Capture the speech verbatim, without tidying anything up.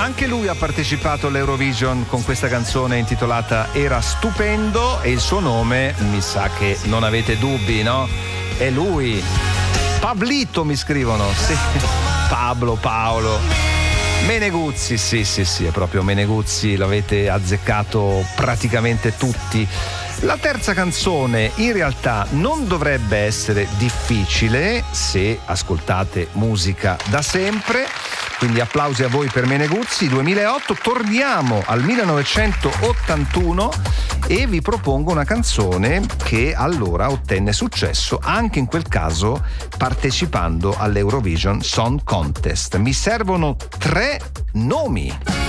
Anche lui ha partecipato all'Eurovision con questa canzone intitolata Era stupendo e il suo nome, mi sa che non avete dubbi, no? È lui. Pablito mi scrivono. Sì. Pablo, Paolo. Meneguzzi, sì, sì, sì, è proprio Meneguzzi, l'avete azzeccato praticamente tutti. La terza canzone in realtà non dovrebbe essere difficile se ascoltate musica da sempre, quindi applausi a voi per Meneguzzi. duemilaotto, torniamo al millenovecentottantuno e vi propongo una canzone che allora ottenne successo, anche in quel caso partecipando all'Eurovision Song Contest. Mi servono tre nomi.